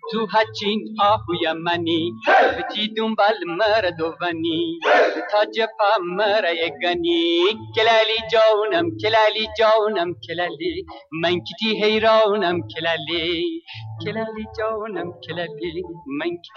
تو هچین آهوی منی بچی دنبال مردوانی تاج پا مرایگانی کلالی جانم کلالی من کتی حیرانم کلالی جانم کلالی من